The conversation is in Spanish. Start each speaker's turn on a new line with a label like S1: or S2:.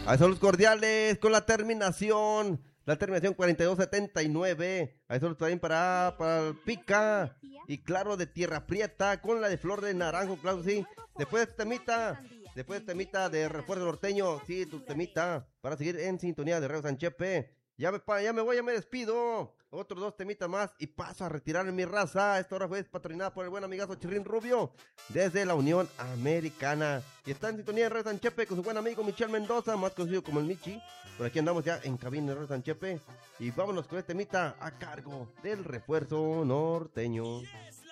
S1: Ahí son los cordiales con la terminación. La terminación 4279. Ahí son los también para el pica. Y claro, de tierra prieta con la de flor de naranjo, claro, sí. Después de este temita. Después de este temita de refuerzo norteño. Sí, tu temita. Para seguir en sintonía de Radio Sanchepe. Ya me voy, ya me despido. Otros dos temitas más y paso a retirar mi raza. Esta hora fue patrocinada por el buen amigazo Chirrín Rubio desde la Unión Americana. Y está en sintonía de Radio Sanchepe con su buen amigo Michel Mendoza, más conocido como el Michi. Por aquí andamos ya en cabina de Radio Sanchepe. Y vámonos con este temita a cargo del refuerzo norteño.